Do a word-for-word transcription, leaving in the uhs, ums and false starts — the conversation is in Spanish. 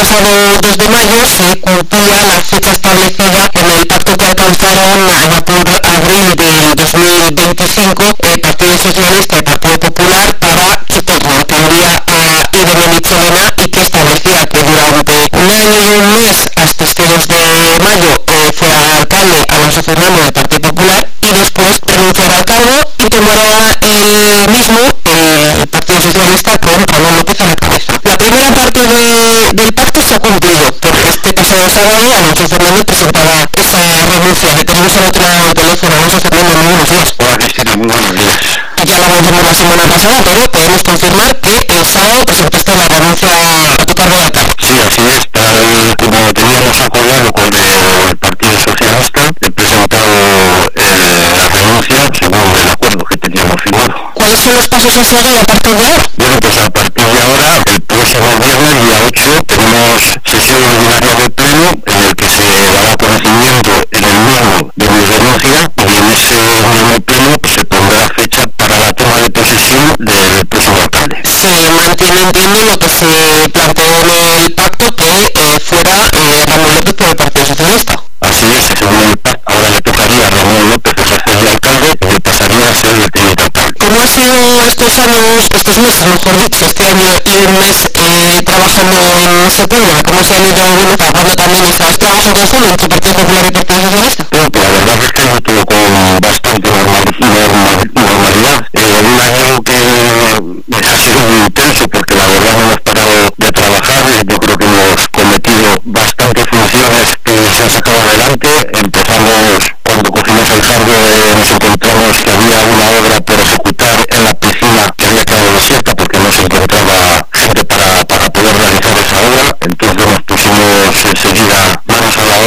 pasado dos de mayo se cumplía la fecha establecida en el pacto que alcanzaron allá por abril del dos mil veinticinco el Partido Socialista y el Partido Popular para quitar la alcaldía a Irene Michelena, y que establecía que durante un año y un mes, hasta este dos de mayo, eh, fuera alcalde Alonso Fernández del Partido Popular, y después renunciara al cargo y tomara el mismo el Partido Socialista con Ramón López a la cabeza. La primera parte de, del pacto se ha cumplido, porque este pasado sábado Alonso Fernández presentaba esa renuncia. Le tenemos al otro lado del teléfono. Alonso Fernández, muy buenos días. Hola Cristina, muy buenos días. Ya lo anunciamos la semana pasada, pero podemos confirmar que el sábado presentaste la renuncia a tu cargo de alcalde. Sí, así es, tal como teníamos acordado con el Partido Socialista, he presentado eh, la renuncia según el acuerdo que teníamos firmado. ¿Cuáles son los pasos a seguir a partir de ahora? Bueno, pues a partir de ahora, el próximo viernes, día ocho, tenemos sesión ordinaria de pleno en el que se dará conocimiento en el mismo de mi renuncia, y en ese mismo pleno pues, se pondrá fecha para la toma de posesión del próximo alcalde. Se mantiene, entiendo, lo que se planteó en el pacto, que eh, fuera eh, Ramón López por el Partido Socialista. Así es, según el pacto, ahora le tocaría a Ramón López ejercer el alcalde y le pasaría a ser el teniente alcalde. ¿Cómo ha sido estos años, estos meses, mejor dicho, este año y un mes eh, trabajando en ese pueblo? ¿Cómo se han ido, bueno, trabajando también estos trabajos de fondo entre Partido Popular y Partido Socialista? Bueno, pues la verdad es que lo tuvo con bastante normal, normal, normalidad. Eh, un año que ha sido muy intenso porque la verdad no hemos parado de trabajar. Yo creo que hemos cometido bastantes funciones que se han sacado adelante. Empezamos, cuando cogimos el cargo, eh, nos encontramos que había una obra por